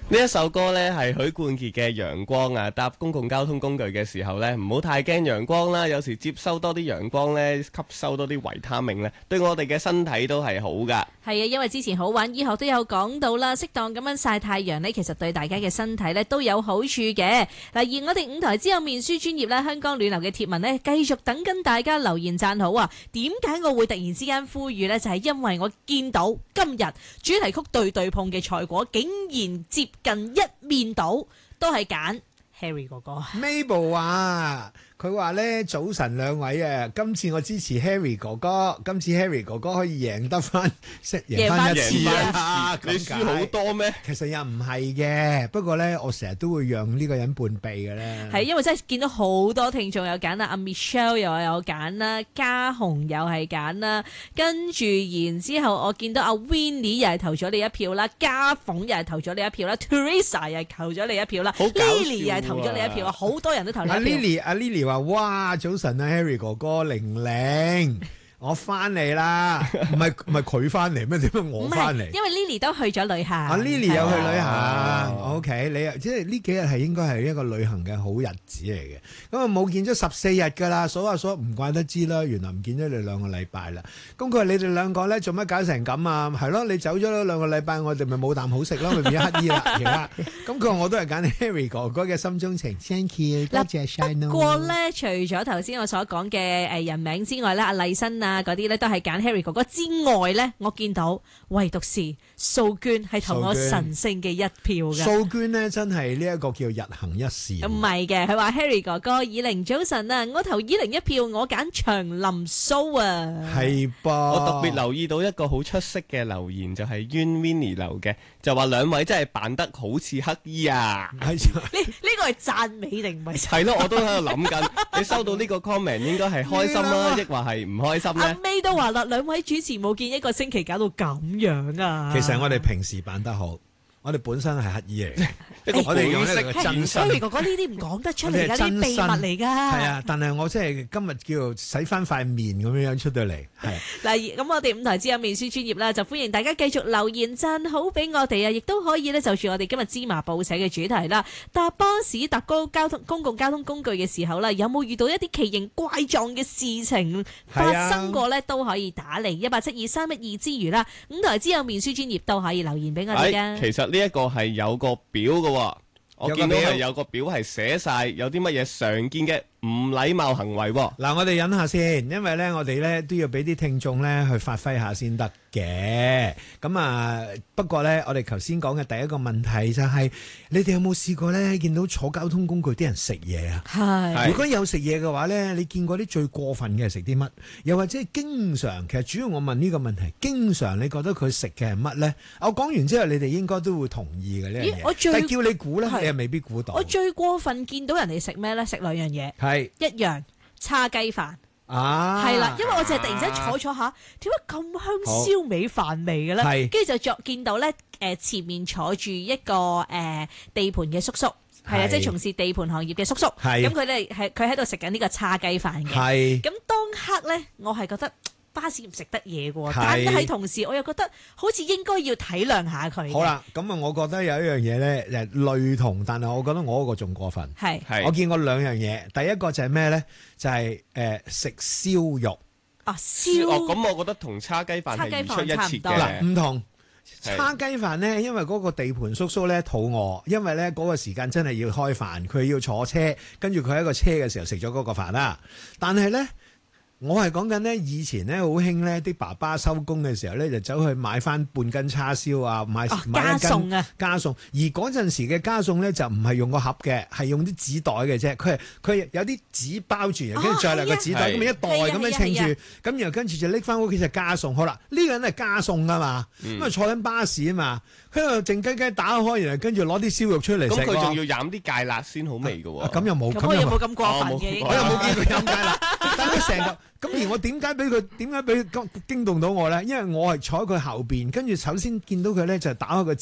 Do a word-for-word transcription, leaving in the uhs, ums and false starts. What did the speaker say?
呢一首歌呢係許冠傑嘅《陽光》啊，搭公共交通工具嘅時候呢，唔好太驚陽光啦，有時接收多啲陽光呢，吸收多啲維他命呢，對我哋嘅身體都係好噶。 係啊，因為之前好玩醫學都有講到啦，適當咁樣曬太陽呢，其實對大家嘅身體呢都有好處嘅。嗱，而我哋五台之後面書專頁呢，香港暖流嘅貼文呢，繼續等緊大家留言讚好啊！點解我會突然之間呼籲呢？就係因為我見到今日主題曲對對碰嘅賽果竟然接近一面倒，都係揀 Harry 哥哥。 Mabel 話佢話咧，早晨兩位啊，今次我支持 Harry 哥哥，今次 Harry 哥哥可以贏得翻，贏翻一次啊！ 你輸好多咩？ 其實又唔係嘅，不過咧我成日都會讓呢個人半臂嘅咧。 係因為真係見到好多聽眾有揀啦，阿 Michelle 又有揀啦，嘉紅又係揀啦，跟住然之後我見到阿 Winnie 又係投咗你一票啦，家鳳又係投咗你一票啦 ，Teresa 又係投咗你一票啦 ，Lily 又係投咗你一票啊，好多人都投你一票。 阿 Lily 阿 Lily 話：哇，早晨啊 ，Harry 哥哥，玲玲。我翻嚟啦，唔係唔係佢翻嚟咩？點解我翻嚟？ 因為 Lily 都去咗旅行。 啊 Lily 有去旅行 ，OK， 你即係呢幾日係應該係一個旅行嘅好日子嚟嘅。咁啊冇見咗十四日噶啦，數下數唔怪得知啦，原來唔見咗你兩個禮拜啦。咁佢話你哋兩個咧做乜搞成咁啊？係咯，你走咗兩個禮拜，我哋咪冇啖好食咯，咪變咗乞衣啦而家。咁佢話我都係揀 Harry 哥哥嘅心中情 ，thank you，多謝 Shino。 不過咧，除咗頭先我所講嘅誒人名之外咧，阿麗珍啊嗰啲咧都係揀 Harry 哥哥之外咧，我見到唯獨是素娟係投我神聖嘅一票嘅。 素娟呢真係呢一個叫日行一善。 唔係嘅，佢話 Harry 哥哥以玲早晨啊，我投以玲一票，我揀長林蘇啊。 係噃， 我特別留意到一個好出色嘅留言，就係 Yun Winnie 留嘅，就話兩位真係扮得好似乞衣啊。 係呢呢個係讚美定唔係？ 係咯，我都喺度諗緊，你收到呢個 comment 應該係開心啦，抑或係唔開心咧？ 阿 May 都話啦，兩位主持冇見一個星期搞到咁樣啊！ 其實我哋平時扮得好，我哋本身係乞衣嚟嘅。 一個我哋用呢個真身。 Harry 哥哥呢啲唔講得出嚟㗎，啲秘密嚟㗎。 係啊，但係我即係今日叫做洗翻塊面咁樣樣出到嚟。係嗱，咁我哋五台之友面書專頁啦，就歡迎大家繼續留言讚好俾我哋啊！亦都可以咧就住我哋今日芝麻報社嘅主題啦，搭巴士搭高交通公共交通工具嘅時候啦，有冇遇到一啲奇形怪狀嘅事情發生過咧？都可以打嚟一八七二三一二之餘啦，五台之友面書專頁都可以留言俾我哋㗎。 其實呢一個係有個表嘅。我見到係有個表係寫晒有啲乜嘢常見嘅唔禮貌行為。 嗱，我哋忍下先，因為咧我哋咧都要俾啲聽眾咧去發揮下先得嘅。咁啊，不過咧我哋頭先講嘅第一個問題就係、是，你哋有冇試過咧見到坐交通工具啲人食嘢啊？係。如果有食嘢嘅話咧，你見過啲最過分嘅係食啲乜？又或者係經常，其實主要我問呢個問題，經常你覺得佢食嘅係乜咧？我講完之後，你哋應該都會同意嘅呢樣嘢。但係叫你估咧，你又未必估到。 我最過分見到人哋食咩咧？食兩樣嘢。係一樣叉雞飯啊， 係啦，因為我就係突然之間坐坐下，點解咁香燒味飯味嘅咧？跟住就作見到咧，誒前面坐住一個誒地盤嘅叔叔，係啊，即係從事地盤行業嘅叔叔，咁佢哋係佢喺度食緊呢個叉雞飯嘅，係咁當刻咧，我係覺得巴士唔食得嘢嘅，但係同時我又覺得好似應該要體諒下佢。好啦， 咁啊，我覺得有一樣嘢咧，誒類同，但係我覺得我嗰個仲過分。係，我見過兩樣嘢，第一個就係咩咧？就係誒食燒肉。 啊燒， 哦咁，我覺得同叉雞飯係唔出一轍嘅。 嗱，唔同叉雞飯咧，因為嗰個地盤叔叔咧肚餓，因為咧嗰個時間真係要開飯，佢要坐車，跟住佢喺個車嘅時候食咗嗰個飯啦。但係咧。我係講緊咧，以前咧好興咧，啲爸爸收工嘅時候咧，就走去買翻半斤叉燒啊，買買一斤加餸。而嗰陣時嘅加餸咧，就唔係用個盒嘅，係用啲紙袋嘅啫。佢係佢有啲紙包住，跟住再嚟個紙袋，咁咪一袋咁樣稱住，咁然後跟住就拎翻屋企就加餸。好啦，呢個人係加餸噶嘛，咁啊坐緊巴士啊嘛，佢又靜雞雞打開，然後跟住攞啲燒肉出嚟食。咁佢仲要飲啲芥辣先好味㗎喎。 咁又冇， 咁又冇咁過分嘅。 我又冇見佢飲芥辣，但係成個。咁而我點解俾佢點解俾佢驚動到我咧？因為我係坐喺佢後邊，跟住首先見到佢咧就打開個